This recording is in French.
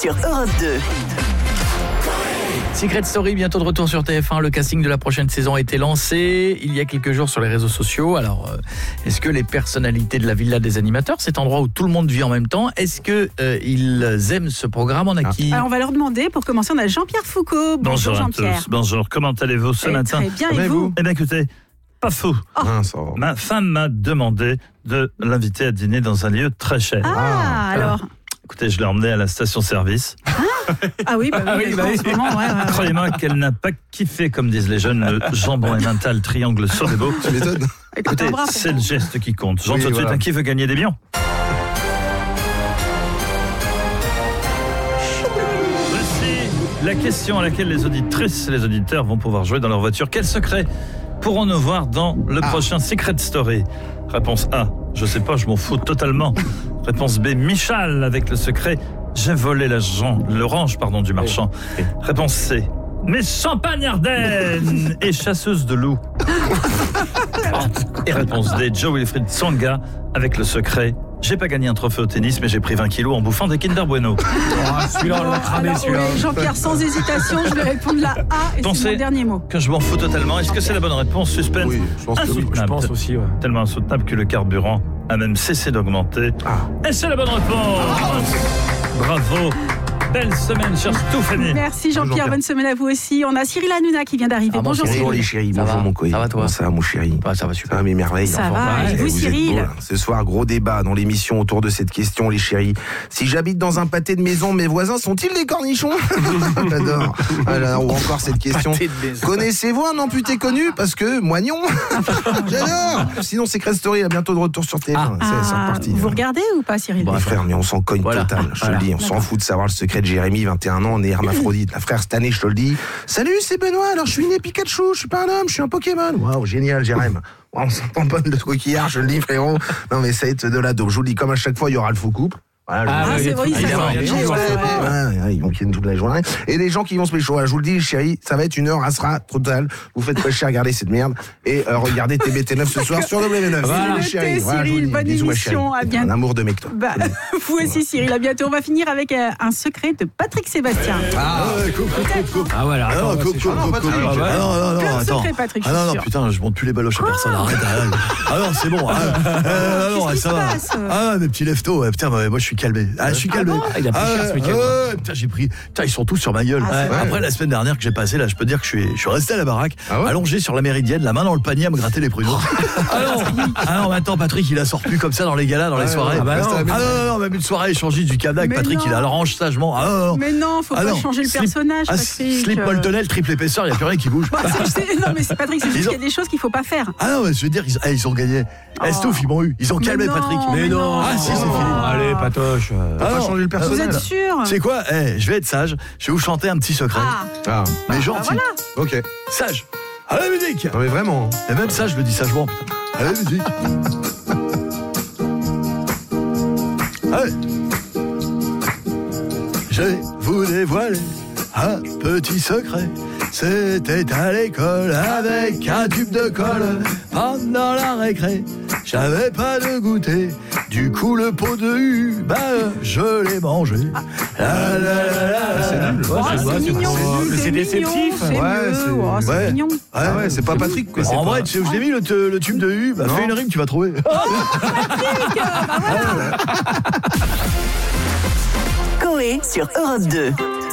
sur Europe 2. Secret Story, bientôt de retour sur TF1. Le casting de la prochaine saison a été lancé il y a quelques jours sur les réseaux sociaux. Alors, est-ce que les personnalités de la Villa des animateurs, cet endroit où tout le monde vit en même temps, est-ce que ils aiment ce programme? On a qui? Alors, on va leur demander. Pour commencer, on a Jean-Pierre Foucault. Bonjour Jean-Pierre. Tous. Bonjour, comment allez-vous ce matin? Très bien, et vous? Eh bien écoutez, pas fou. Ma femme m'a demandé de l'inviter à dîner dans un lieu très cher. Alors Écoutez, je l'ai emmené à la station-service. Ah oui, en ce moment, ouais. Croyez-moi qu'elle n'a pas kiffé, comme disent les jeunes, le jambon emmental triangle Sorbet. Tu m'étonnes. Écoutez, c'est le geste qui compte. Jean, tout de suite, qui veut gagner des millions? Voici la question à laquelle les auditrices et les auditeurs vont pouvoir jouer dans leur voiture. Quel secret pourrons-nous voir dans le prochain Secret Story? Réponse A, je sais pas, je m'en fous totalement. Réponse B, Michal avec le secret, j'ai volé l'orange du marchand. Réponse C, mes champagnes Ardennes et chasseuse de loups. Et réponse D, Joe Wilfried Tsonga avec le secret, j'ai pas gagné un trophée au tennis, mais j'ai pris 20 kilos en bouffant des Kinder Bueno. Celui-là, on l'a cramé, celui-là. Jean-Pierre, sans hésitation, je vais répondre la A et c'est mon dernier mot. Que je m'en fous totalement. Est-ce que c'est la bonne réponse? Suspense. Oui, je pense que oui. Je pense aussi, ouais. Tellement insoutenable que le carburant a même cessé d'augmenter. Et c'est la bonne réponse. Bravo. Belle semaine, cher Stéphanie. Merci Jean-Pierre, bonne semaine à vous aussi. On a Cyril Hanouna qui vient d'arriver. Bonjour Bonjour Cyril. les chéris, Ça bonjour va, mon coï. ça va toi? Ça va mon chéri. Ça va super. Ça va mes merveilles. Ça va, et vous êtes Cyril beaux, là. Ce soir, gros débat dans l'émission autour de cette question les chéris. Si j'habite dans un pâté de maison, mes voisins sont-ils des cornichons? J'adore. Alors, ou encore cette question. Connaissez-vous un amputé connu? Parce que moignon. J'adore. Sinon, Secret Story à bientôt de retour sur TF1. C'est reparti. Vous regardez ou pas Cyril? Bon, frère, mais on s'en cogne total. Je te le dis, on s'en fout de savoir le secret de Jérémy, 21 ans, on est hermaphrodite. La frère, cette année, je te le dis. Salut, c'est Benoît. Alors, je suis né Pikachu. Je suis pas un homme, je suis un Pokémon. Waouh, génial, Jérémy. On s'entend pas de coquillard, je le dis, frérot. Non, mais ça va être de la dope. Je vous le dis, comme à chaque fois, il y aura le faux couple. Voilà, c'est vrai, ils vont quitter toute la journée. Et les gens qui vont se pécho, je vous le dis, chérie, ça va être une heure, ça sera totale. Vous faites pas chier à regarder cette merde. Et regardez TBT9 ce soir sur W9. Voilà. Cyril, bonne émission. À bientôt. Un amour de mec, toi. Vous aussi, Cyril, à bientôt. On va finir avec un secret de Patrick Sébastien. Coucou. Ah voilà. Non, Secret, Patrick. Ah non, putain, je monte plus les baloches à personne, arrête. Ah non, c'est bon. Qu'est-ce qui ça se va. passe Ah, mes petits leftos, putain, moi je suis calmé. Je suis calmé. Il a pris cher ce week-end. Putain, j'ai pris. Putain, ils sont tous sur ma gueule. Après la semaine dernière que j'ai passé, là, je peux dire que je suis resté à la baraque, allongé sur la méridienne, la main dans le panier à me gratter les pruneaux. Ah non, maintenant Patrick, il sort plus comme ça dans les galas, dans les soirées. Non, même une soirée échangée du Cadac, Patrick, il arrange sagement. Mais non, faut pas changer le personnage, Patrick. Slip moltonnel, triple épaisseur, il n'y a plus rien qui bouge. Non, mais c'est Patrick, c'est juste qu'il y a des choses qu'il faut pas faire. Ah non, mais je veux dire, ils ont gagné. Estouf, ils m'ont eu. Ils ont calmé Patrick. Mais non. Ah si, c'est fini. Allez, Patoche. T'as pas changé le personnage. Vous êtes sûr? C'est quoi? Je vais être sage. Je vais vous chanter un petit secret. Mais gentil. Voilà. Ok. Sage. À la musique. Non mais vraiment. Et même ça, je le dis sagement. Putain. À la musique. Allez. Je vais vous dévoiler un petit secret. C'était à l'école avec un tube de colle. Pendant la récré, j'avais pas de goûter. Du coup, le pot de U, je l'ai mangé. C'est nul. C'est mignon. C'est déceptif. C'est mignon. Ouais, c'est pas Patrick quoi. En vrai, tu sais où je l'ai mis le tube de U? Fais une rime, tu vas trouver. Coé sur Europe 2.